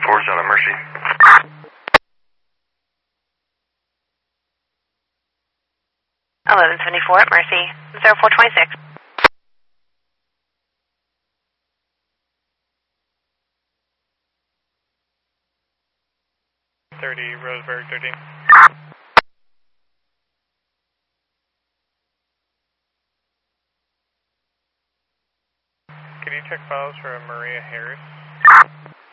4's out of Mercy. 1174 at Mercy, 0426. Roseburg 13. Could you check files for Maria Harris?